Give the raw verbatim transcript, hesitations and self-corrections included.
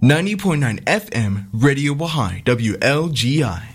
ninety point nine F M, Radio Wahai, W L G I.